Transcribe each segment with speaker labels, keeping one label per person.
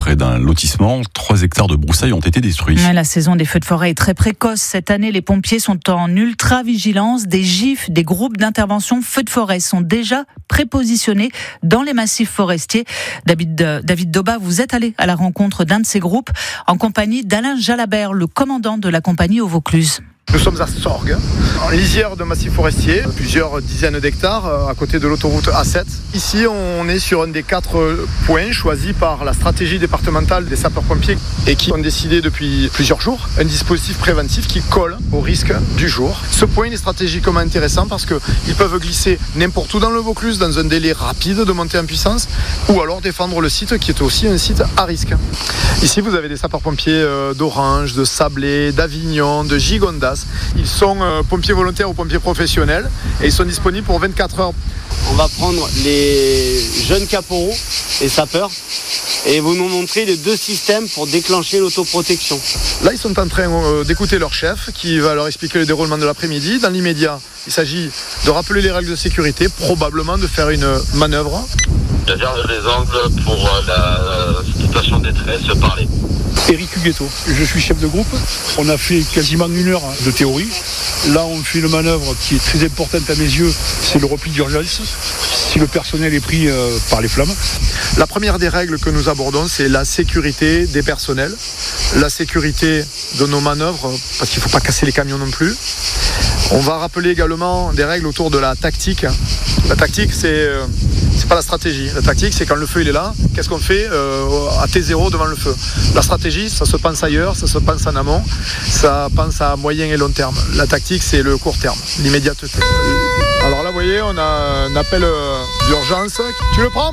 Speaker 1: près d'un lotissement. 3 hectares de broussailles ont été détruits.
Speaker 2: La saison des feux de forêt est très précoce. Cette année, les pompiers sont en ultra-vigilance. Des GIF, des groupes d'intervention feux de forêt sont déjà prépositionnés dans les massifs forestiers. David Doba, vous êtes allé à la rencontre d'un de ces groupes en compagnie d'Alain Jalabert, le commandant de la compagnie au Vaucluse.
Speaker 3: Nous sommes à Sorgues, en lisière de massif forestier, plusieurs dizaines d'hectares à côté de l'autoroute A7. Ici, on est sur un des 4 points choisis par la stratégie départementale des sapeurs-pompiers et qui ont décidé depuis plusieurs jours un dispositif préventif qui colle au risque du jour. Ce point est stratégiquement intéressant parce qu'ils peuvent glisser n'importe où dans le Vaucluse dans un délai rapide de montée en puissance ou alors défendre le site qui est aussi un site à risque. Ici, vous avez des sapeurs-pompiers d'Orange, de Sablé, d'Avignon, de Gigondas. Ils sont pompiers volontaires ou pompiers professionnels et ils sont disponibles pour 24 heures.
Speaker 4: On va prendre les jeunes caporaux et sapeurs et vous nous montrer les 2 systèmes pour déclencher l'autoprotection.
Speaker 3: Là, ils sont en train d'écouter leur chef qui va leur expliquer le déroulement de l'après-midi. Dans l'immédiat, il s'agit de rappeler les règles de sécurité, probablement de faire une manœuvre.
Speaker 5: Je garde les angles pour la situation de détresse, parler.
Speaker 6: Eric Huguetto, je suis chef de groupe. On a fait quasiment 1 heure de théorie. Là, on fait une manœuvre qui est très importante à mes yeux, c'est le repli d'urgence, si le personnel est pris par les flammes.
Speaker 3: La première des règles que nous abordons, c'est la sécurité des personnels, la sécurité de nos manœuvres, parce qu'il ne faut pas casser les camions non plus. On va rappeler également des règles autour de la tactique. La tactique, c'est pas la stratégie. La tactique, c'est quand le feu il est là, qu'est-ce qu'on fait à T0 devant le feu. La stratégie, ça se pense ailleurs, ça se pense en amont, ça pense à moyen et long terme. La tactique, c'est le court terme, l'immédiateté. Alors là, vous voyez, on a un appel d'urgence. Tu le prends ?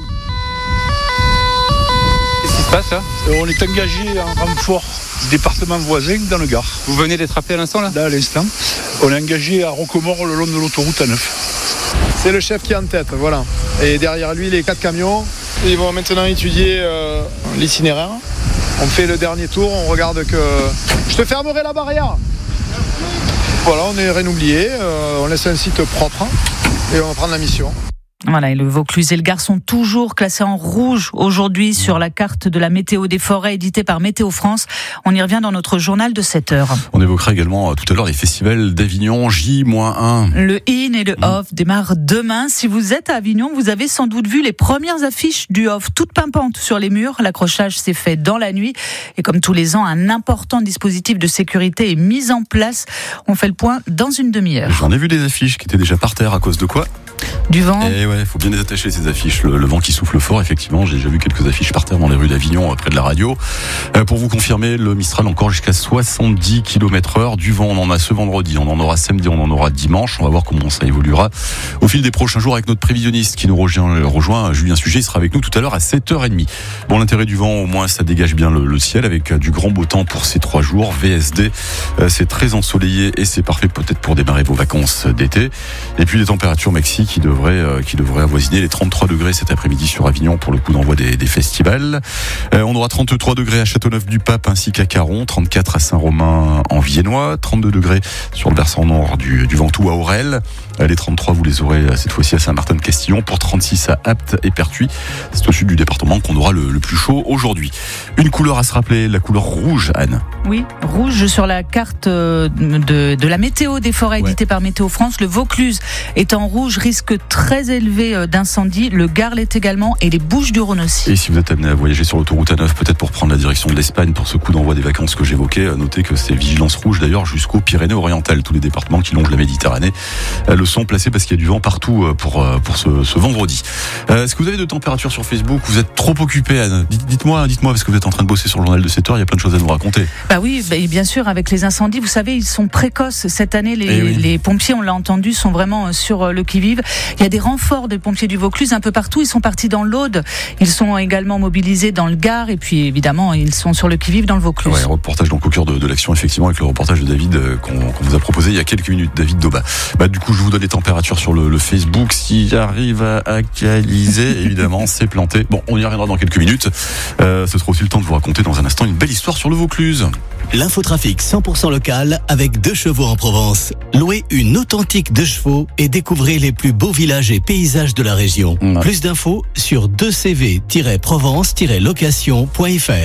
Speaker 6: Qu'est-ce qui se passe là ? On est engagé en renfort département voisin dans le Gard.
Speaker 7: Vous venez d'être appelé à l'instant là ?
Speaker 6: Là, à l'instant. On est engagé à Rocquemort le long de l'autoroute A9.
Speaker 3: C'est le chef qui est en tête, voilà. Et derrière lui, les 4 camions. Ils vont maintenant étudier l'itinéraire. On fait le dernier tour, on regarde que... Je te fermerai la barrière. Voilà, on est rien oublié. On laisse un site propre et on va prendre la mission.
Speaker 2: Voilà, et le Vaucluse et le Gard sont toujours classés en rouge aujourd'hui sur la carte de la météo des forêts éditée par Météo France. On y revient dans notre journal de 7h.
Speaker 1: On évoquera également tout à l'heure les festivals d'Avignon J-1.
Speaker 2: Le IN et le OFF démarrent demain. Si vous êtes à Avignon, vous avez sans doute vu les premières affiches du OFF, toutes pimpantes sur les murs. L'accrochage s'est fait dans la nuit. Et comme tous les ans, un important dispositif de sécurité est mis en place. On fait le point dans une demi-heure.
Speaker 1: J'en ai vu des affiches qui étaient déjà par terre à cause de quoi ?
Speaker 2: Du vent.
Speaker 1: Et ouais, faut bien les attacher ces affiches. Le vent qui souffle fort, effectivement. J'ai déjà vu quelques affiches par terre dans les rues d'Avignon, près de la radio. Pour vous confirmer, le Mistral encore jusqu'à 70 km/h. Du vent, on en a ce vendredi, on en aura samedi, on en aura dimanche. On va voir comment ça évoluera au fil des prochains jours avec notre prévisionniste qui nous rejoint, Julien Sujet. Il sera avec nous tout à l'heure à 7h30. Bon, l'intérêt du vent, au moins, ça dégage bien le ciel avec du grand beau temps pour ces 3 jours. VSD, c'est très ensoleillé et c'est parfait peut-être pour démarrer vos vacances d'été. Et puis les températures maxi qui devraient avoisiner les 33 degrés cet après-midi sur Avignon pour le coup d'envoi des festivals. On aura 33 degrés à Châteauneuf-du-Pape ainsi qu'à Caron, 34 à Saint-Romain en Viennois, 32 degrés sur le versant nord du Ventoux à Aurel. Les 33, vous les aurez cette fois-ci à Saint-Martin-de-Castillon, pour 36 à Apt et Pertuis. C'est au sud du département qu'on aura le plus chaud aujourd'hui. Une couleur à se rappeler, la couleur rouge, Anne.
Speaker 2: Oui, rouge sur la carte de la météo des forêts éditée par Météo France. Le Vaucluse est en rouge, risque très élevé d'incendie. Le Gard l'est également et les Bouches-du-Rhône aussi.
Speaker 1: Et si vous êtes amené à voyager sur l'autoroute A9, peut-être pour prendre la direction de l'Espagne pour ce coup d'envoi des vacances que j'évoquais, notez que c'est vigilance rouge d'ailleurs jusqu'aux Pyrénées-Orientales. Tous les départements qui longent la Méditerranée le sont placés parce qu'il y a du vent partout pour ce vendredi. Est-ce que vous avez de température sur Facebook ? Vous êtes trop occupé, Anne ? Dites-moi parce que vous êtes en train de bosser sur le journal de 7h, il y a plein de choses à nous raconter.
Speaker 2: Bah oui, bien sûr, avec les incendies, vous savez, ils sont précoces. Cette année, les pompiers, on l'a entendu, sont vraiment sur le qui-vive. Il y a des renforts de pompiers du Vaucluse un peu partout. Ils sont partis dans l'Aude. Ils sont également mobilisés dans le Gard. Et puis, évidemment, ils sont sur le qui-vive dans le Vaucluse. Ouais,
Speaker 1: reportage donc au cœur de l'action, effectivement, avec le reportage de David qu'on vous a proposé il y a quelques minutes, David Doba. Du coup, je vous donne les températures sur le Facebook. Si j'arrive à actualiser, évidemment, c'est planté. Bon, on y reviendra dans quelques minutes. Ce sera aussi le temps de vous raconter dans un instant une belle histoire sur le Vaucluse.
Speaker 8: L'infotrafic 100% local avec 2 chevaux en Provence. Louez une authentique 2 chevaux et découvrez les plus beaux villages et paysages de la région. Plus d'infos sur 2cv-provence-location.fr.